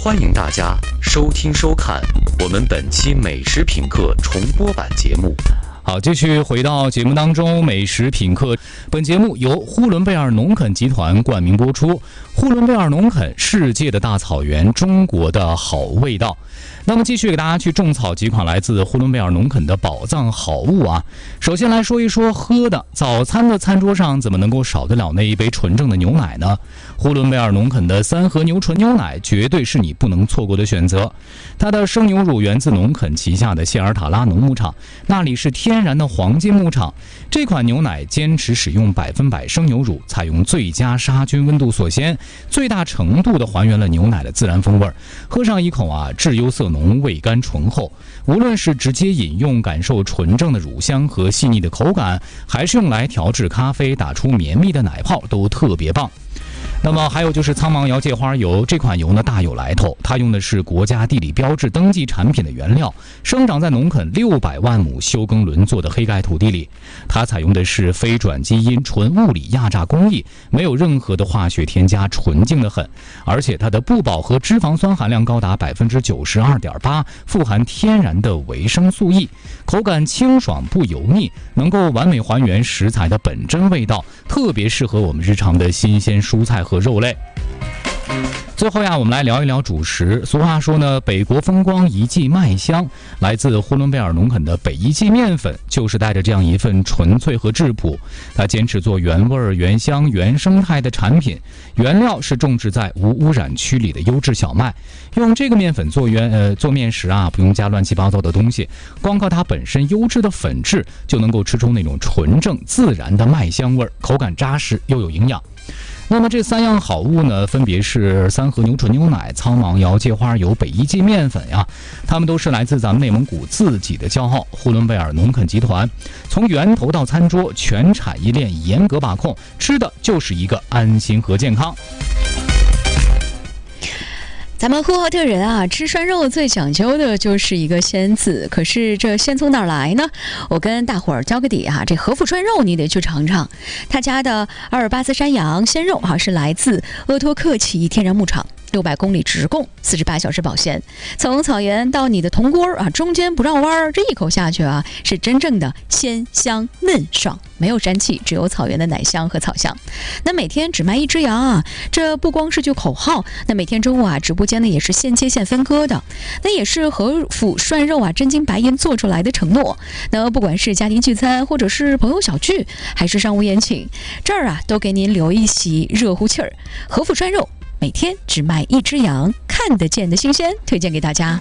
欢迎大家收听收看我们本期美食品客重播版节目。 好，继续回到节目当中，美食品客。本节目由呼伦贝尔农垦集团冠名播出。呼伦贝尔农垦，世界的大草原，中国的好味道。那么继续给大家去种草几款来自呼伦贝尔农垦的宝藏好物啊。首先来说一说喝的，早餐的餐桌上怎么能够少得了那一杯纯正的牛奶呢？呼伦贝尔农垦的三和牛纯牛奶绝对是你不能错过的选择。它的生牛乳源自农垦旗下的谢尔塔拉农牧场，那里是天然的黄金牧场。这款牛奶坚持使用100%生牛乳，采用最佳杀菌温度锁鲜，最大程度的还原了牛奶的自然风味。喝上一口啊，质优色浓，味甘醇厚。无论是直接饮用感受纯正的乳香和细腻的口感，还是用来调制咖啡打出绵密的奶泡，都特别棒。那么还有就是苍茫瑶芥花油，这款油呢大有来头，它用的是国家地理标志登记产品的原料，生长在农垦600万亩休耕轮作的黑盖土地里。它采用的是非转基因纯物理压榨工艺，没有任何的化学添加，纯净的很。而且它的不饱和脂肪酸含量高达92.8%，富含天然的维生素 E， 口感清爽不油腻，能够完美还原食材的本真味道，特别适合我们日常的新鲜蔬菜和肉类。最后呀，我们来聊一聊主食。俗话说呢，北国风光一季麦香。来自呼伦贝尔农垦的北一季面粉，就是带着这样一份纯粹和质朴。它坚持做原味、原香、原生态的产品，原料是种植在无污染区里的优质小麦。用这个面粉做面食啊，不用加乱七八糟的东西，光靠它本身优质的粉质，就能够吃出那种纯正自然的麦香味，口感扎实又有营养。那么这3样好物呢，分别是三和牛纯牛奶、苍芒瑶芥花油、北一季面粉呀，它们都是来自咱们内蒙古自己的骄傲——呼伦贝尔农垦集团。从源头到餐桌，全产业链严格把控，吃的就是一个安心和健康。 咱们呼和浩特人啊，吃涮肉最讲究的就是一个鲜字。可是这鲜从哪儿来呢？我跟大伙儿交个底啊，这和富涮肉你得去尝尝。他家的阿尔巴斯山羊鲜肉是来自鄂托克旗天然牧场。600公里直供，48小时保鲜。从草原到你的铜锅中间不绕弯，这一口下去是真正的鲜香嫩爽，没有膻气，只有草原的奶香和草香。那每天只卖1只羊这不光是句口号。那每天中午直播间呢也是现切现分割的，那也是和府涮肉真金白银做出来的承诺。那不管是家庭聚餐，或者是朋友小聚，还是商务宴请，这儿都给您留一席热乎气儿。和府涮肉。每天只卖1只羊，看得见的新鲜，推荐给大家。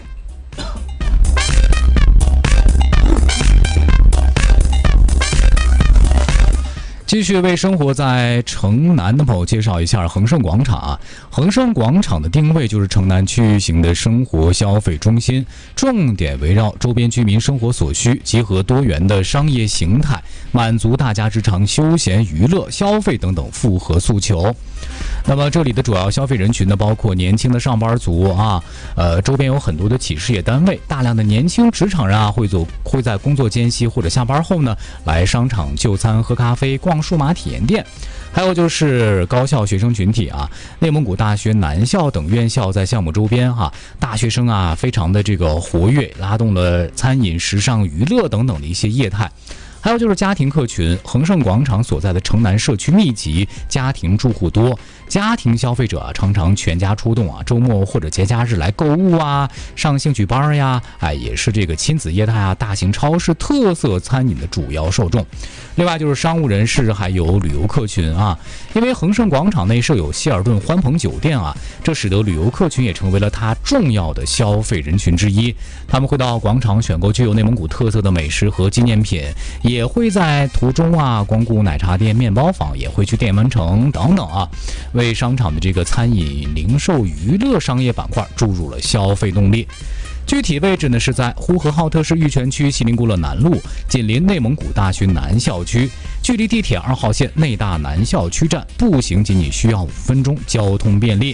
继续为生活在城南的朋友介绍一下恒盛广场。恒盛广场的定位就是城南区域型的生活消费中心，重点围绕周边居民生活所需，结合多元的商业形态，满足大家日常休闲娱乐、消费等等复合诉求。那么这里的主要消费人群呢，包括年轻的上班族周边有很多的企事业单位，大量的年轻职场人会在工作间隙或者下班后呢，来商场就餐、喝咖啡、逛数码体验店。还有就是高校学生群体内蒙古大学南校等院校在项目周边大学生非常的这个活跃，拉动了餐饮、时尚、娱乐等等的一些业态。还有就是家庭客群，恒盛广场所在的城南社区密集，家庭住户多，家庭消费者常常全家出动周末或者节假日来购物上兴趣班呀，也是这个亲子业态大型超市、特色餐饮的主要受众。另外就是商务人士，还有旅游客群因为恒盛广场内设有希尔顿欢朋酒店这使得旅游客群也成为了它重要的消费人群之一。他们会到广场选购具有内蒙古特色的美食和纪念品，也会在途中光顾奶茶店、面包坊，也会去电玩城等等为商场的这个餐饮、零售、娱乐商业板块注入了消费动力。具体位置呢是在呼和浩特市玉泉区锡林郭勒南路，紧邻内蒙古大学南校区，距离地铁2号线内大南校区站步行仅需要5分钟，交通便利。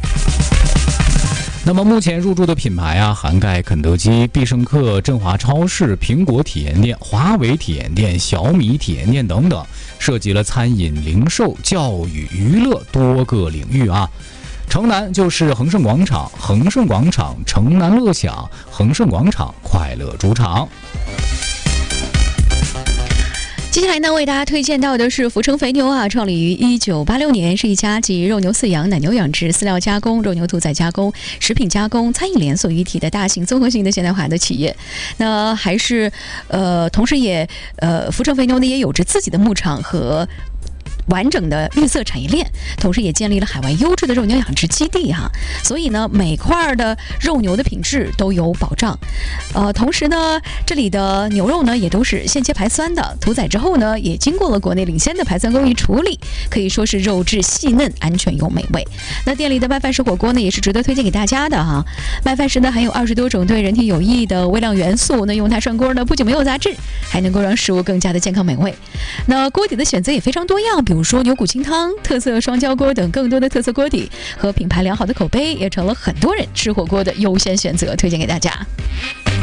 那么目前入驻的品牌涵盖肯德基、必胜客、振华超市、苹果体验店、华为体验店、小米体验店等等，涉及了餐饮、零售、教育、娱乐多个领域城南就是恒盛广场，恒盛广场城南乐享，恒盛广场快乐主场。 接下来呢，为大家推荐到的是福成肥牛啊，创立于1986年，是一家集肉牛饲养、奶牛养殖、饲料加工、肉牛屠宰加工、食品加工、餐饮连锁一体的大型综合性的现代化的企业。那还是同时也福成肥牛呢也有着自己的牧场和完整的绿色产业链，同时也建立了海外优质的肉牛养殖基地哈，所以呢，每块的肉牛的品质都有保障。同时呢，这里的牛肉呢也都是现切排酸的，屠宰之后呢，也经过了国内领先的排酸工艺处理，可以说是肉质细嫩、安全又美味。那店里的麦饭石火锅呢，也是值得推荐给大家的哈。麦饭石呢含有20多种对人体有益的微量元素，那用它涮锅呢，不仅没有杂质，还能够让食物更加的健康美味。那锅底的选择也非常多样，比如说牛骨清汤、特色双椒锅等更多的特色锅底和品牌良好的口碑，也成了很多人吃火锅的优先选择，推荐给大家。